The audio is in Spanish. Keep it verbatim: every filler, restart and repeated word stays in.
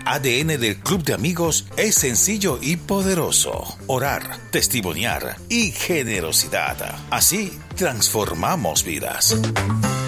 A D N del Club de Amigos es sencillo y poderoso. Orar, testimoniar y generosidad. Así transformamos vidas.